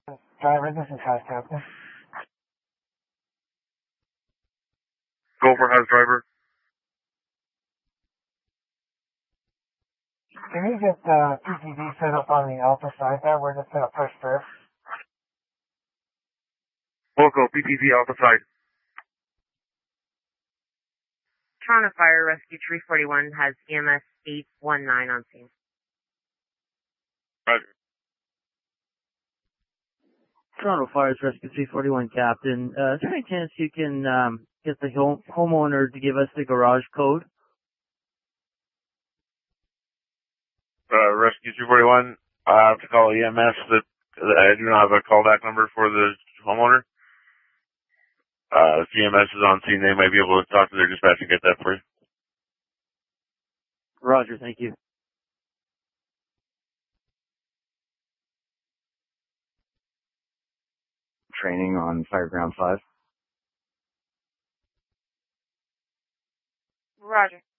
Driver, this is House Captain. Go for House Driver. Can you get PTV set up on the Alpha side there? We're just gonna push through. Local PTV Alpha side. Toronto Fire Rescue 341 has EMS 819 on scene. Roger. Toronto Fire Rescue 341, Captain. Is there any chance you can get the homeowner to give us the garage code? Rescue 241, I have to call EMS. I do not have a callback number for the homeowner. If EMS is on scene, they might be able to talk to their dispatch and get that for you. Roger, thank you. Training on Fireground 5. Roger.